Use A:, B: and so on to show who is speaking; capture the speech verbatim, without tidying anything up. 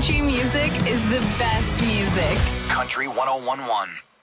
A: Country music is the best music.
B: Country one oh one one.